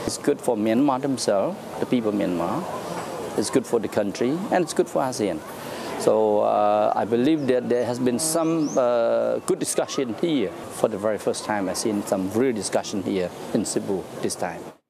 It's good for Myanmar themselves, the people of Myanmar. It's good for the country, and it's good for ASEAN. So I believe that there has been some good discussion here. For the very first time, I've seen some real discussion here in Cebu this time.